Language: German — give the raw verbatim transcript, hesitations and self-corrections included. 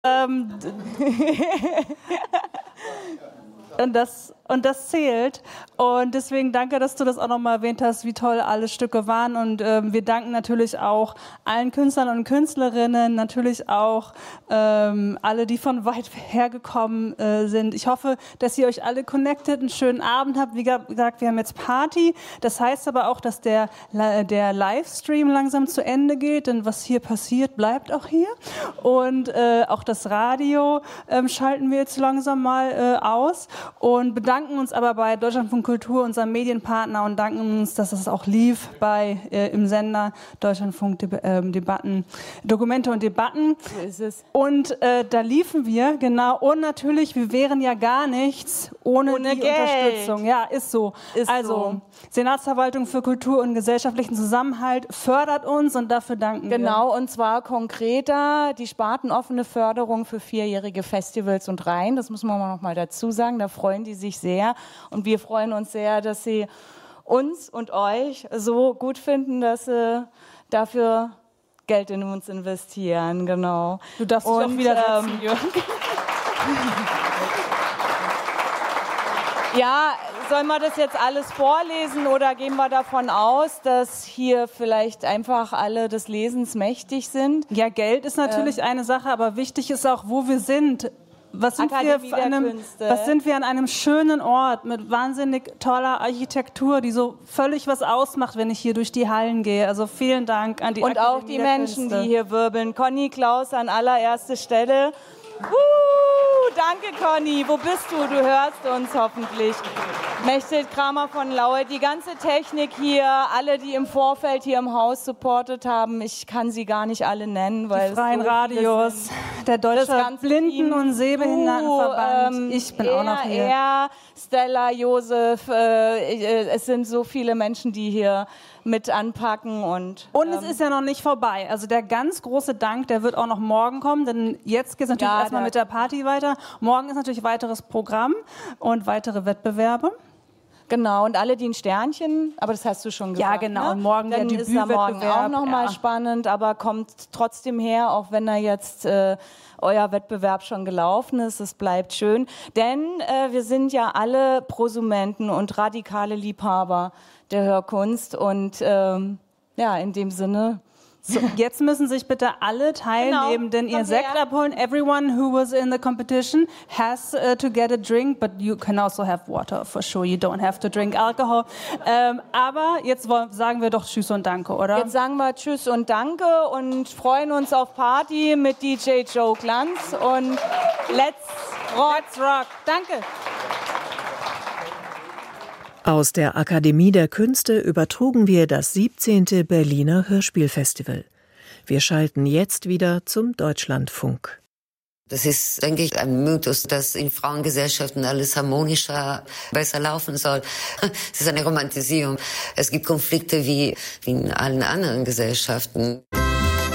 Ähm, und, das, und das zählt. Und deswegen danke, dass du das auch nochmal erwähnt hast, wie toll alle Stücke waren. Und ähm, wir danken natürlich auch allen Künstlern und Künstlerinnen, natürlich auch ähm, alle, die von weit hergekommen äh, sind. Ich hoffe, dass ihr euch alle connected, einen schönen Abend habt. Wie gesagt, wir haben jetzt Party. Das heißt aber auch, dass der, der Livestream langsam zu Ende geht. Denn was hier passiert, bleibt auch hier. Und äh, auch das Radio äh, schalten wir jetzt langsam mal äh, aus. Und bedanken uns aber bei Deutschlandfunk Kultur, unserem Medienpartner, und danken uns, dass es auch lief bei äh, im Sender Deutschlandfunk Deb- äh, Debatten, Dokumente und Debatten. So ist es. Und äh, da liefen wir, genau. Und natürlich, wir wären ja gar nichts ohne, ohne die Geld. Unterstützung. Ja, ist so. Ist also so. Senatsverwaltung für Kultur und gesellschaftlichen Zusammenhalt fördert uns und dafür danken wir. Genau, und zwar konkreter die spartenoffene Förderung für vierjährige Festivals und Reihen. Das muss man noch mal dazu sagen. Da freuen die sich sehr. Und wir freuen uns sehr, dass sie uns und euch so gut finden, dass sie dafür Geld in uns investieren. Genau. Du darfst dich und, auch wieder ähm, setzen, Jürgen. Ja, sollen wir das jetzt alles vorlesen oder gehen wir davon aus, dass hier vielleicht einfach alle des Lesens mächtig sind? Ja, Geld ist natürlich ähm, eine Sache, aber wichtig ist auch, wo wir sind. Was sind, wir an einem, was sind wir an einem schönen Ort mit wahnsinnig toller Architektur, die so völlig was ausmacht, wenn ich hier durch die Hallen gehe. Also vielen Dank an die Und Akademie auch die der Menschen, Künste. die hier wirbeln. Conny Klaus an allererster Stelle. Uh, danke, Conny. Wo bist du? Du hörst uns hoffentlich. Mechthild Kramer von Laue, die ganze Technik hier, alle, die im Vorfeld hier im Haus supportet haben. Ich kann sie gar nicht alle nennen, weil die freien so Radios, der Deutsche Blinden- und Sehbehindertenverband. Ähm, ich bin er, auch noch hier. Er, Stella, Josef, äh, es sind so viele Menschen, die hier mit anpacken. Und, und ähm, es ist ja noch nicht vorbei. Also der ganz große Dank, der wird auch noch morgen kommen, denn jetzt geht es natürlich ja, erstmal mit der Party weiter. Morgen ist natürlich weiteres Programm und weitere Wettbewerbe. Genau, und alle, die ein Sternchen, aber das hast du schon gesagt. Ja, genau, ne? und morgen Dann der ist er morgen auch nochmal ja. spannend, aber kommt trotzdem her, auch wenn er jetzt äh, euer Wettbewerb schon gelaufen ist, es bleibt schön. Denn äh, wir sind ja alle Prosumenten und radikale Liebhaber der Hörkunst und ähm, ja, in dem Sinne... So, jetzt müssen sich bitte alle teilnehmen, genau. denn ihr Sekt abholen. Everyone who was in the competition has uh, to get a drink, but you can also have water for sure. You don't have to drink alcohol. Ähm, aber jetzt wollen, sagen wir doch Tschüss und Danke, oder? Jetzt sagen wir Tschüss und Danke und freuen uns auf Party mit D J Joe Glanz und Let's Rock. Let's Rock. Danke. Aus der Akademie der Künste übertrugen wir das siebzehnte Berliner Hörspielfestival. Wir schalten jetzt wieder zum Deutschlandfunk. Das ist, denke ich, ein Mythos, dass in Frauengesellschaften alles harmonischer, besser laufen soll. Es ist eine Romantisierung. Es gibt Konflikte wie in allen anderen Gesellschaften.